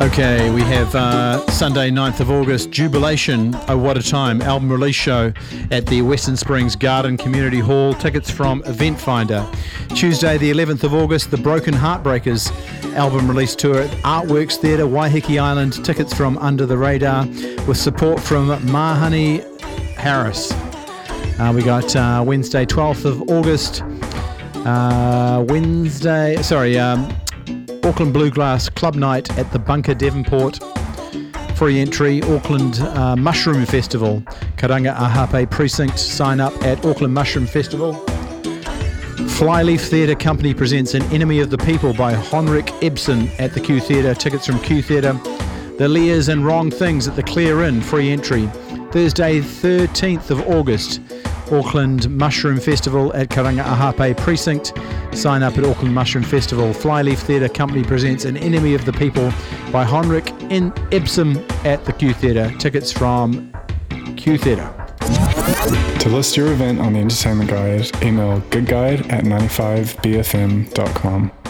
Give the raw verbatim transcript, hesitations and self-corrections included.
Okay, we have uh, Sunday ninth of August, Jubilation, Oh What a Time, album release show at the Western Springs Garden Community Hall. Tickets from Event Finder. Tuesday the eleventh of August, The Broken Heartbreakers album release tour at Artworks Theatre, Waiheke Island. Tickets from Under the Radar with support from Mahoney Harris. Uh, we got uh, Wednesday twelfth of August, uh, Wednesday, sorry, um, Auckland Bluegrass Club Night at the Bunker Devonport. Free entry, Auckland uh, Mushroom Festival, Karanga Ahape Precinct. Sign up at Auckland Mushroom Festival. Flyleaf Theatre Company presents An Enemy of the People by Henrik Ibsen at the Q Theatre. Tickets from Q Theatre. The Lears and Wrong Things at the Clear Inn. Free entry. Thursday thirteenth of August, Auckland Mushroom Festival at Karanga Ahape Precinct. Sign up at Auckland Mushroom Festival. Flyleaf Theatre Company presents An Enemy of the People by Henrik Ibsen at the Q Theatre. Tickets from Q Theatre. To list your event on the Entertainment Guide, email goodguide at ninety-five b f m dot com.